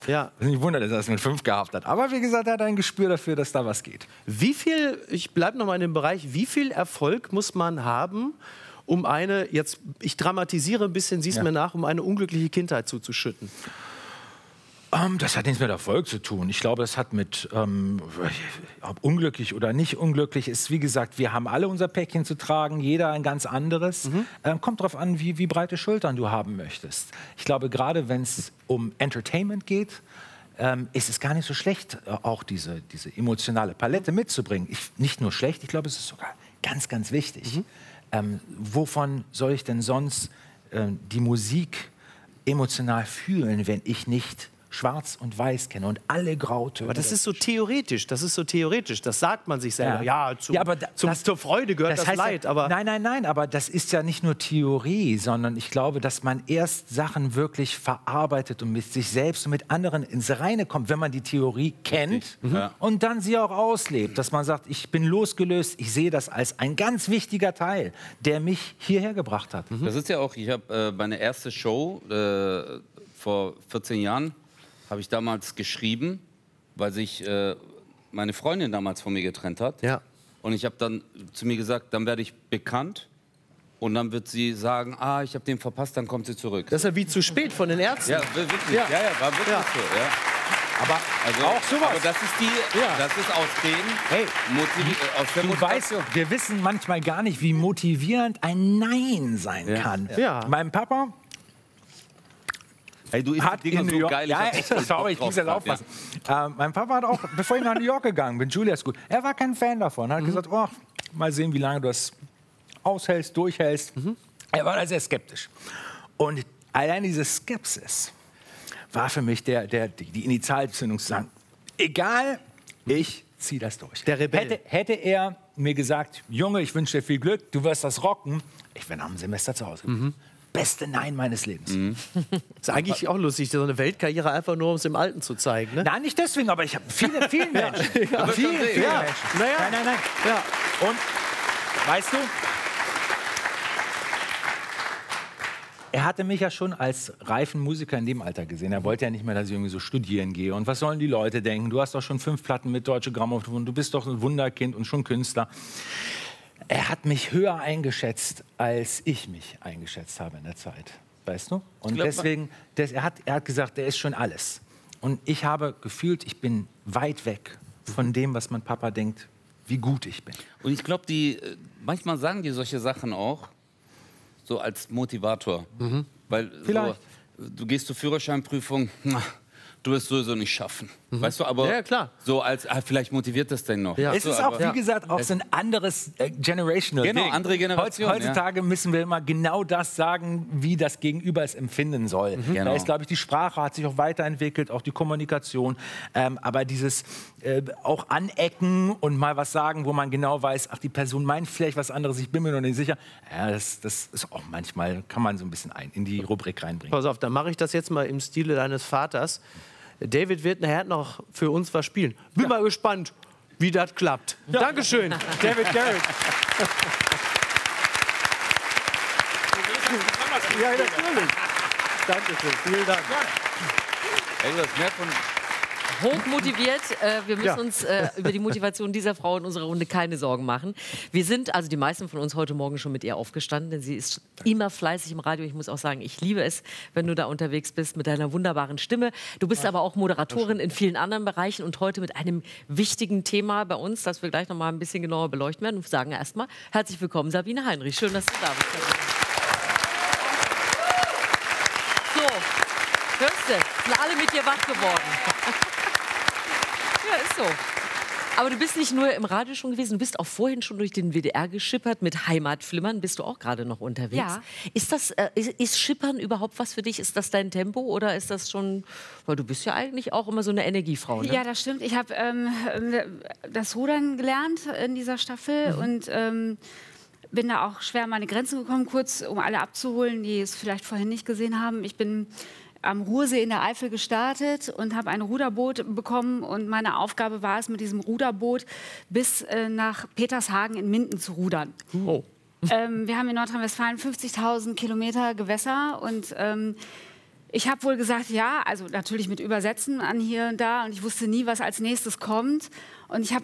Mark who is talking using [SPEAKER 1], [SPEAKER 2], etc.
[SPEAKER 1] Ja.
[SPEAKER 2] Nicht wundert, dass er es mit 5 gehabt hat. Aber wie gesagt, er hat ein Gespür dafür, dass da was geht.
[SPEAKER 1] Wie viel, ich bleibe noch mal in dem Bereich, wie viel Erfolg muss man haben, um ich dramatisiere ein bisschen, siehst mir nach, um eine unglückliche Kindheit zuzuschütten?
[SPEAKER 2] Das hat nichts mit Erfolg zu tun. Ich glaube, das hat mit, ob unglücklich oder nicht unglücklich ist, wie gesagt, wir haben alle unser Päckchen zu tragen, jeder ein ganz anderes. Kommt darauf an, wie breite Schultern du haben möchtest. Ich glaube, gerade wenn es um Entertainment geht, ist es gar nicht so schlecht, auch diese emotionale Palette mitzubringen. Nicht nur schlecht, ich glaube, es ist sogar ganz, ganz wichtig. Wovon soll ich denn sonst die Musik emotional fühlen, wenn ich nicht Schwarz und Weiß kenne und alle Grautöne?
[SPEAKER 1] Aber das ist so theoretisch, das sagt man sich selber. Ja, zur Freude gehört das Leid. Aber
[SPEAKER 2] Nein, aber das ist ja nicht nur Theorie, sondern ich glaube, dass man erst Sachen wirklich verarbeitet und mit sich selbst und mit anderen ins Reine kommt, wenn man die Theorie kennt und dann sie auch auslebt. Dass man sagt, ich bin losgelöst, ich sehe das als ein ganz wichtiger Teil, der mich hierher gebracht hat.
[SPEAKER 3] Das ist ja auch, ich habe meine erste Show vor 14 Jahren, habe ich damals geschrieben, weil sich meine Freundin damals von mir getrennt hat.
[SPEAKER 1] Ja.
[SPEAKER 3] Und ich habe dann zu mir gesagt, dann werde ich bekannt und dann wird sie sagen, ich habe den verpasst, dann kommt sie zurück.
[SPEAKER 1] Das ist ja wie zu spät von den Ärzten.
[SPEAKER 3] Ja, wirklich. Ja, war wirklich so. Ja.
[SPEAKER 2] Aber auch sowas.
[SPEAKER 3] Aber das ist das ist aus der
[SPEAKER 2] Du weißt, wir wissen manchmal gar nicht, wie motivierend ein Nein sein kann.
[SPEAKER 1] Ja.
[SPEAKER 2] Mein Papa
[SPEAKER 3] Hey, du isst
[SPEAKER 2] hat
[SPEAKER 3] die Dinger
[SPEAKER 2] in New
[SPEAKER 3] so
[SPEAKER 2] York,
[SPEAKER 3] geil.
[SPEAKER 2] ich muss jetzt aufpassen. Mein Papa hat auch, bevor ich nach New York gegangen bin, Julia School, er war kein Fan davon. Er hat gesagt, mal sehen, wie lange du das aushältst, durchhältst. Er war da sehr skeptisch. Und allein diese Skepsis war für mich die Initialzündung zu sagen, egal, ich ziehe das durch.
[SPEAKER 1] Der Rebell.
[SPEAKER 2] Hätte er mir gesagt, Junge, ich wünsche dir viel Glück, du wirst das rocken, ich wäre nach einem Semester zu Hause geblieben. Beste Nein meines Lebens.
[SPEAKER 1] Ist eigentlich auch lustig, so eine Weltkarriere einfach nur, um es im Alten zu zeigen. Ne?
[SPEAKER 2] Nein, nicht deswegen, aber ich habe vielen Menschen. Vielen Menschen. Nein.
[SPEAKER 1] Ja.
[SPEAKER 2] Und, weißt du, er hatte mich ja schon als reifen Musiker in dem Alter gesehen. Er wollte ja nicht mehr, dass ich irgendwie so studieren gehe. Und was sollen die Leute denken? Du hast doch schon 5 Platten mit Deutsche Grammophon, du bist doch ein Wunderkind und schon Künstler. Er hat mich höher eingeschätzt, als ich mich eingeschätzt habe in der Zeit. Weißt du? Und deswegen, er hat gesagt, er ist schon alles. Und ich habe gefühlt, ich bin weit weg von dem, was mein Papa denkt, wie gut ich bin.
[SPEAKER 3] Und ich glaube, manchmal sagen die solche Sachen auch, so als Motivator. Weil
[SPEAKER 2] Vielleicht.
[SPEAKER 3] So, du gehst zur Führerscheinprüfung, du wirst sowieso nicht schaffen. Weißt du, aber
[SPEAKER 1] Ja, klar.
[SPEAKER 3] so als, vielleicht motiviert das denn noch.
[SPEAKER 1] Ja.
[SPEAKER 2] Es ist auch, wie gesagt, auch so ein anderes generational
[SPEAKER 3] Genau,
[SPEAKER 2] Ding.
[SPEAKER 3] andere Generation,
[SPEAKER 2] Heutzutage müssen wir immer genau das sagen, wie das Gegenüber es empfinden soll. Da
[SPEAKER 3] Genau.
[SPEAKER 2] ist, glaube ich, die Sprache hat sich auch weiterentwickelt, auch die Kommunikation. Aber dieses auch anecken und mal was sagen, wo man genau weiß, ach, die Person meint vielleicht was anderes, ich bin mir noch nicht sicher. Ja, das ist auch manchmal, kann man so ein bisschen in die Rubrik reinbringen.
[SPEAKER 1] Pass auf, dann mache ich das jetzt mal im Stile deines Vaters. David wird nachher noch für uns was spielen. Bin mal gespannt, wie das klappt. Dankeschön, David Garrett. Ja, natürlich. Dankeschön, vielen Dank.
[SPEAKER 3] Ey, das mehr von
[SPEAKER 4] Hochmotiviert. Wir müssen uns über die Motivation dieser Frau in unserer Runde keine Sorgen machen. Wir sind, also die meisten von uns, heute Morgen schon mit ihr aufgestanden, denn sie ist immer fleißig im Radio. Ich muss auch sagen, ich liebe es, wenn du da unterwegs bist mit deiner wunderbaren Stimme. Du bist aber auch Moderatorin in vielen anderen Bereichen und heute mit einem wichtigen Thema bei uns, das wir gleich noch mal ein bisschen genauer beleuchten werden. Und sagen erstmal herzlich willkommen, Sabine Heinrich. Schön, dass du da bist. So, hörst du, sind alle mit dir wach geworden. Ja, ist so. Aber du bist nicht nur im Radio schon gewesen, du bist auch vorhin schon durch den WDR geschippert. Mit Heimatflimmern bist du auch gerade noch unterwegs.
[SPEAKER 5] Ja.
[SPEAKER 4] Ist Schippern überhaupt was für dich? Ist das dein Tempo oder ist das schon... Weil du bist ja eigentlich auch immer so eine Energiefrau, ne?
[SPEAKER 5] Ja, das stimmt. Ich habe das Rudern gelernt in dieser Staffel und bin da auch schwer an meine Grenzen gekommen, kurz um alle abzuholen, die es vielleicht vorhin nicht gesehen haben. Ich bin am Ruhrsee in der Eifel gestartet und habe ein Ruderboot bekommen. Und meine Aufgabe war es, mit diesem Ruderboot bis nach Petershagen in Minden zu rudern.
[SPEAKER 1] Oh.
[SPEAKER 5] Wir haben in Nordrhein-Westfalen 50.000 Kilometer Gewässer und Ich habe wohl gesagt, ja, also natürlich mit Übersetzen an hier und da und ich wusste nie, was als nächstes kommt. Und ich habe